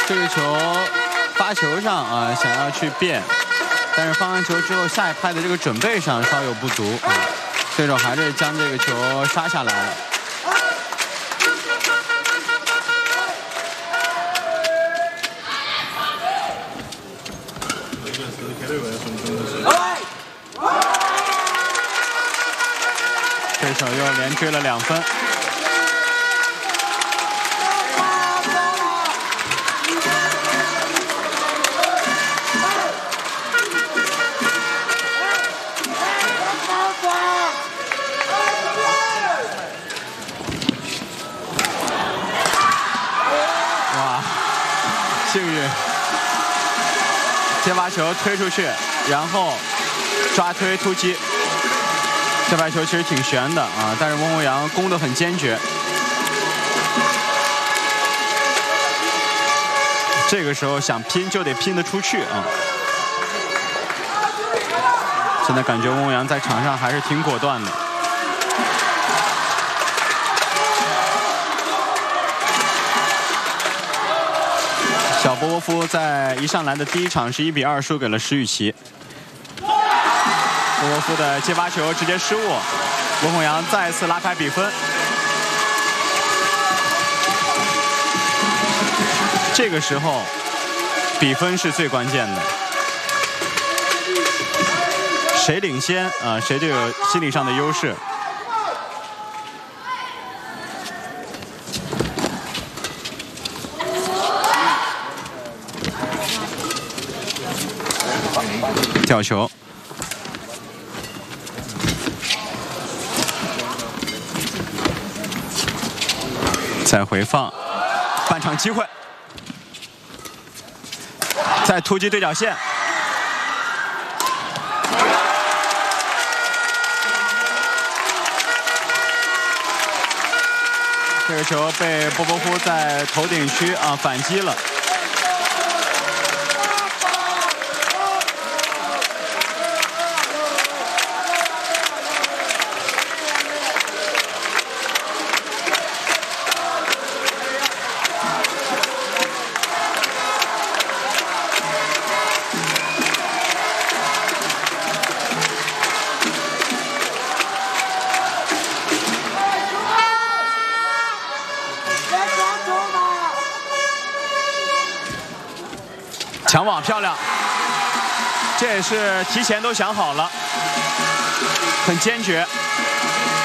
这个球发球上啊，想要去变，但是放完球之后，下一拍的这个准备上稍有不足啊，对手还是将这个球杀下来了。对手又连追了2分。哇，幸运，先把球推出去，然后抓推突击。这白球其实挺悬的啊，但是翁宏扬攻得很坚决。这个时候想拼就得拼得出去啊！现在感觉翁宏扬在场上还是挺果断的。小波波夫在一上来的第一场是1比2输给了石宇奇。波波夫的接发球直接失误，翁宏扬再次拉开比分。这个时候，比分是最关键的，谁领先啊，谁就有心理上的优势。吊球。再回放，半场机会，再突击对角线，这个球被波波夫在头顶区啊反击了。抢网漂亮，这也是提前都想好了，很坚决。